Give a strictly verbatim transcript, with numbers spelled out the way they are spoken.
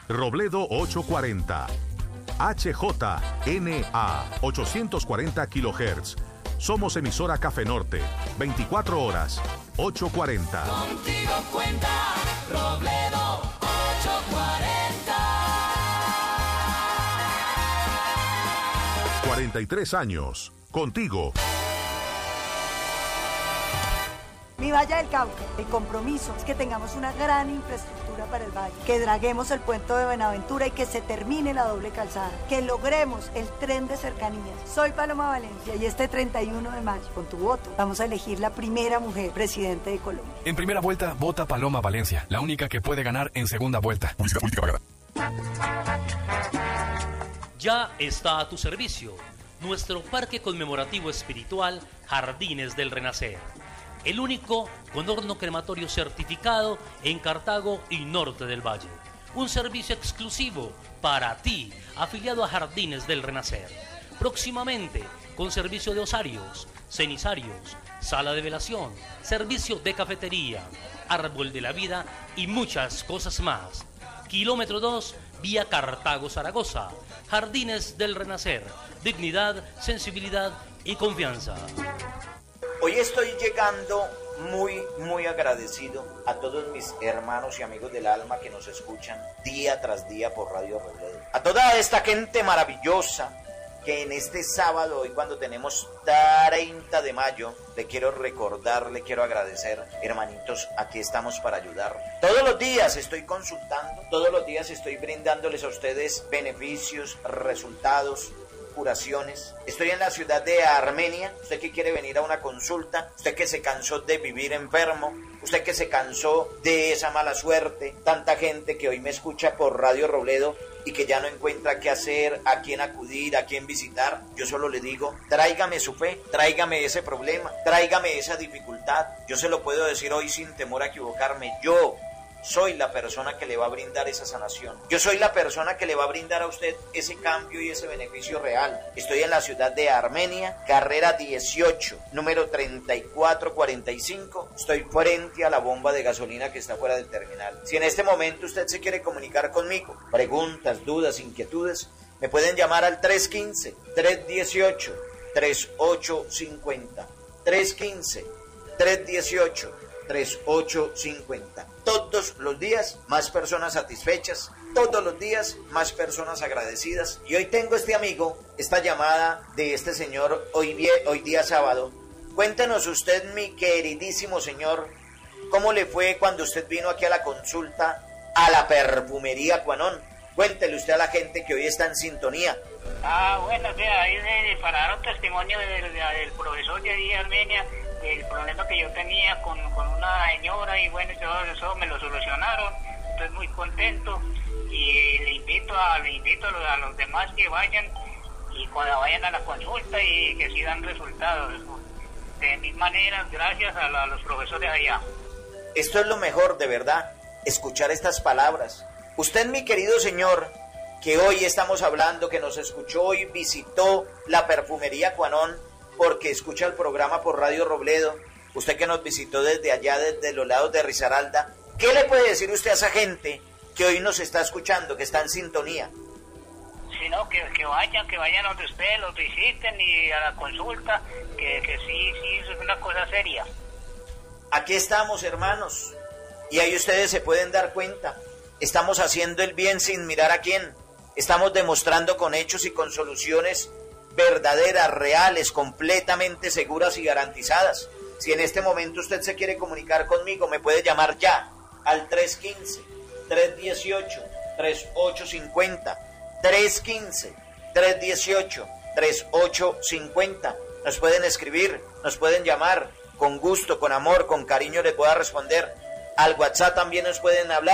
Robledo ochocientos cuarenta. H J N A ochocientos cuarenta kilohertz. Somos emisora Café Norte. veinticuatro horas. ochocientos cuarenta. Contigo cuenta Robledo ochocientos cuarenta. cuarenta y tres años. Contigo. Mi Valle del Cauca, el compromiso es que tengamos una gran infraestructura para el valle, que draguemos el puente de Buenaventura y que se termine la doble calzada, que logremos el tren de cercanías. Soy Paloma Valencia y este treinta y uno de mayo, con tu voto, vamos a elegir la primera mujer presidente de Colombia. En primera vuelta, vota Paloma Valencia, la única que puede ganar en segunda vuelta. Publicidad política pagada. Ya está a tu servicio nuestro parque conmemorativo espiritual Jardines del Renacer. El único con horno crematorio certificado en Cartago y norte del Valle. Un servicio exclusivo para ti, afiliado a Jardines del Renacer. Próximamente, con servicio de osarios, cenizarios, sala de velación, servicio de cafetería, árbol de la vida y muchas cosas más. Kilómetro dos, vía Cartago-Zaragoza. Jardines del Renacer. Dignidad, sensibilidad y confianza. Hoy estoy llegando muy, muy agradecido a todos mis hermanos y amigos del alma que nos escuchan día tras día por Radio Robledo. A toda esta gente maravillosa que en este sábado, hoy cuando tenemos treinta de mayo, le quiero recordar, le quiero agradecer. Hermanitos, aquí estamos para ayudar. Todos los días estoy consultando, todos los días estoy brindándoles a ustedes beneficios, resultados, curaciones. Estoy en la ciudad de Armenia. Usted que quiere venir a una consulta, usted que se cansó de vivir enfermo, usted que se cansó de esa mala suerte, tanta gente que hoy me escucha por Radio Robledo y que ya no encuentra qué hacer, a quién acudir, a quién visitar, yo solo le digo, tráigame su fe, tráigame ese problema, tráigame esa dificultad. Yo se lo puedo decir hoy sin temor a equivocarme. Yo soy la persona que le va a brindar esa sanación. Yo soy la persona que le va a brindar a usted ese cambio y ese beneficio real. Estoy en la ciudad de Armenia, carrera dieciocho, número treinta y cuatro cuarenta y cinco. Estoy frente a la bomba de gasolina que está fuera del terminal. Si en este momento usted se quiere comunicar conmigo, preguntas, dudas, inquietudes, me pueden llamar al tres uno cinco, tres uno ocho, tres ocho cinco cero. tres uno cinco, tres uno ocho, tres ocho cinco cero. Todos los días más personas satisfechas, todos los días más personas agradecidas. Y hoy tengo este amigo, esta llamada de este señor hoy, hoy día sábado. Cuéntenos usted, mi queridísimo señor, ¿cómo le fue cuando usted vino aquí a la consulta a la perfumería Cuanón? Cuéntele usted a la gente que hoy está en sintonía. Ah, bueno, o sea, ahí de, para dar un testimonio del, del profesor de ahí de Armenia, el problema que yo tenía con, con una señora, y bueno, todo eso me lo solucionaron. Estoy muy contento y le invito a, le invito a los, a los demás que vayan y cuando vayan a la consulta y que sí dan resultados. De mil maneras, gracias a, la, a los profesores allá. Esto es lo mejor, de verdad, escuchar estas palabras. Usted, mi querido señor, que hoy estamos hablando, que nos escuchó y visitó la perfumería Cuanón, porque escucha el programa por Radio Robledo, usted que nos visitó desde allá, desde los lados de Risaralda, ¿qué le puede decir usted a esa gente que hoy nos está escuchando, que está en sintonía? Si no, que, que vayan, que vayan donde ustedes los visiten y a la consulta, que, que sí, sí, es una cosa seria. Aquí estamos, hermanos, y ahí ustedes se pueden dar cuenta, estamos haciendo el bien sin mirar a quién, estamos demostrando con hechos y con soluciones verdaderas, reales, completamente seguras y garantizadas. Si en este momento usted se quiere comunicar conmigo, me puede llamar ya al tres uno cinco, tres uno ocho, tres ocho cinco cero, tres uno cinco, tres uno ocho, tres ocho cinco cero. Nos pueden escribir, nos pueden llamar, con gusto, con amor, con cariño les voy a responder. Al WhatsApp también nos pueden hablar.